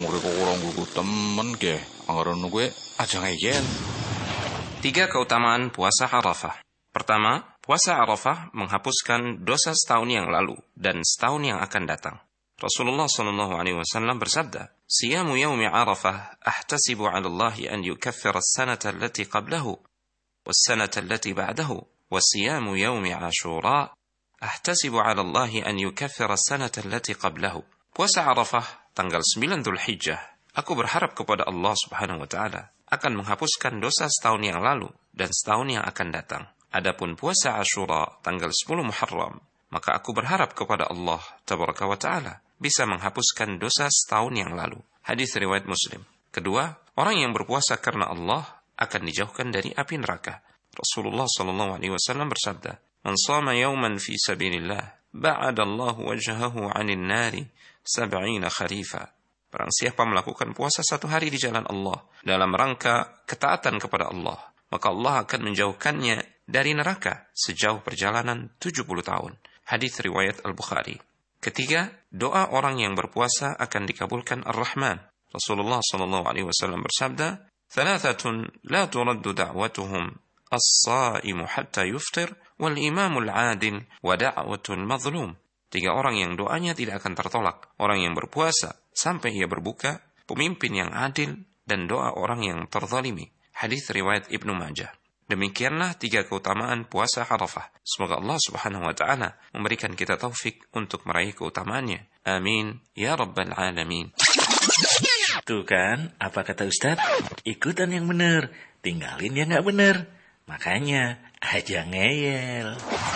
Mereka orang gue temen ke, anggaran gue aja ngeken. 3 keutamaan puasa Arafah. Pertama, puasa Arafah menghapuskan dosa setahun yang lalu dan setahun yang akan datang. Rasulullah SAW bersabda, "Siyamu yaumi Arafah ahtasibu 'ala Allah an yukaffira as-sanata allati qablahu was-sanata allati ba'dahu, wa siyamu yaumi Ashura ahtasibu 'ala Allah an yukaffira as-sanata allati qablahu." Puasa Arafah tanggal 9 Dzulhijjah, aku berharap kepada Allah Subhanahu wa taala akan menghapuskan dosa setahun yang lalu dan setahun yang akan datang. Adapun puasa Ashura tanggal 10 Muharram, maka aku berharap kepada Allah Tabaraka wa taala bisa menghapuskan dosa setahun yang lalu. Hadis riwayat Muslim. Kedua, orang yang berpuasa karena Allah akan dijauhkan dari api neraka. Rasulullah SAW bersabda, "Man shama yawman fi sabilillah, ba'adallahu wajhahu 'anil nari 70 kharifa." Barang siapa melakukan puasa satu hari di jalan Allah dalam rangka ketaatan kepada Allah, maka Allah akan menjauhkannya dari neraka sejauh perjalanan 70 tahun. Hadis riwayat Al-Bukhari. Ketiga, doa orang yang berpuasa akan dikabulkan Ar-Rahman. Rasulullah SAW bersabda, "Thalathatun la turaddu da'watuhum as-sa'imu hatta yuftir wal imamul 'adil wa da'watul mazlum." 3 orang yang doanya tidak akan tertolak. Orang yang berpuasa sampai ia berbuka, pemimpin yang adil, dan doa orang yang terzalimi. Hadis riwayat Ibnu Majah. Demikianlah 3 keutamaan puasa Arafah. Semoga Allah Subhanahu wa taala memberikan kita taufik untuk meraih keutamaannya. Amin ya rabbal alamin. Tuh kan, apa kata Ustadz? Ikutan yang benar, tinggalin yang gak benar. Makanya aja ngeyel.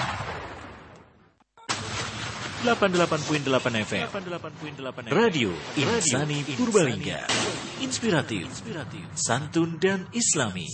88.8 FM Radio Insani Purbalingga. Inspiratif, santun dan islami.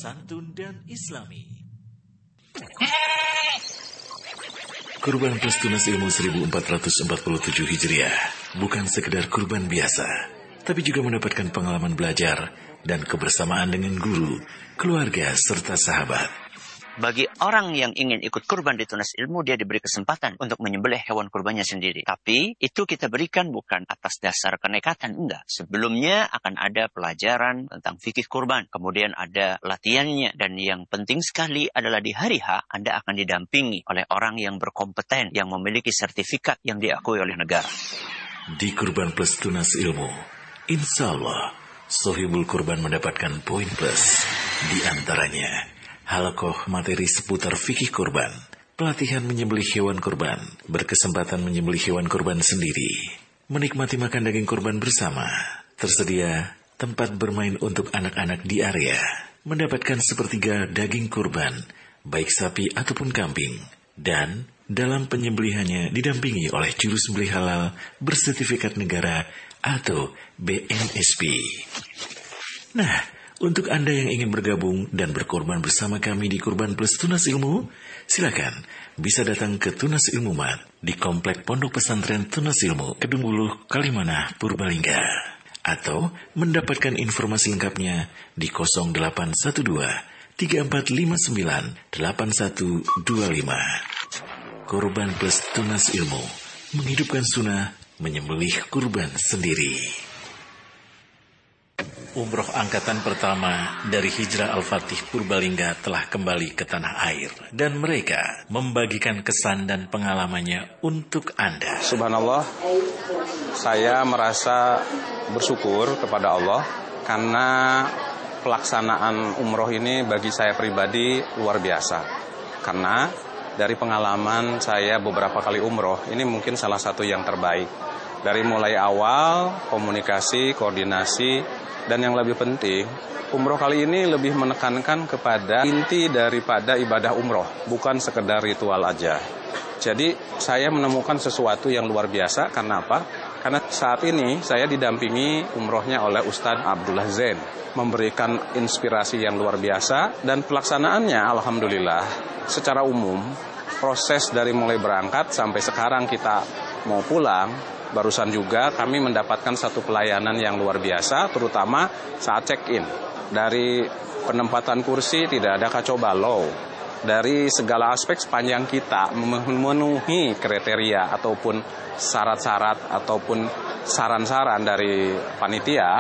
Kurban plus tunas ilmu 1447 Hijriah bukan sekedar kurban biasa, tapi juga mendapatkan pengalaman belajar dan kebersamaan dengan guru, keluarga, serta sahabat. Bagi orang yang ingin ikut kurban di Tunas Ilmu, dia diberi kesempatan untuk menyembelih hewan kurbannya sendiri. Tapi itu kita berikan bukan atas dasar kenekatan, enggak. Sebelumnya akan ada pelajaran tentang fikih kurban. Kemudian ada latihannya. Dan yang penting sekali adalah di hari H, Anda akan didampingi oleh orang yang berkompeten, yang memiliki sertifikat yang diakui oleh negara. Di Kurban Plus Tunas Ilmu, insya Allah, sohibul kurban mendapatkan poin plus. Di antaranya, halakoh materi seputar fikih kurban, pelatihan menyembelih hewan kurban, berkesempatan menyembelih hewan kurban sendiri, menikmati makan daging kurban bersama, tersedia tempat bermain untuk anak-anak di area, mendapatkan sepertiga daging kurban, baik sapi ataupun kambing, dan dalam penyembelihannya didampingi oleh juru sembelih halal bersertifikat negara atau BNSP. Nah, untuk Anda yang ingin bergabung dan berkorban bersama kami di Kurban Plus Tunas Ilmu, silakan bisa datang ke Tunas Ilmu Mat di Komplek Pondok Pesantren Tunas Ilmu, Kedung Buluh, Kalimanah, Purbalingga. Atau mendapatkan informasi lengkapnya di 0812 3459 8125. Kurban Plus Tunas Ilmu, menghidupkan sunnah, menyembelih kurban sendiri. Umroh angkatan pertama dari Hijrah Al-Fatih Purbalingga telah kembali ke tanah air dan mereka membagikan kesan dan pengalamannya untuk Anda. Subhanallah, saya merasa bersyukur kepada Allah karena pelaksanaan umroh ini bagi saya pribadi luar biasa. Karena dari pengalaman saya beberapa kali umroh, ini mungkin salah satu yang terbaik. Dari mulai awal, komunikasi, koordinasi, dan yang lebih penting, umroh kali ini lebih menekankan kepada inti daripada ibadah umroh, bukan sekedar ritual aja. Jadi saya menemukan sesuatu yang luar biasa. Karena apa? Karena saat ini saya didampingi umrohnya oleh Ustadz Abdullah Zain, memberikan inspirasi yang luar biasa. Dan pelaksanaannya alhamdulillah secara umum, proses dari mulai berangkat sampai sekarang kita mau pulang, barusan juga kami mendapatkan satu pelayanan yang luar biasa, terutama saat check-in. Dari penempatan kursi tidak ada kacau balau. Dari segala aspek sepanjang kita memenuhi kriteria ataupun syarat-syarat ataupun saran-saran dari panitia,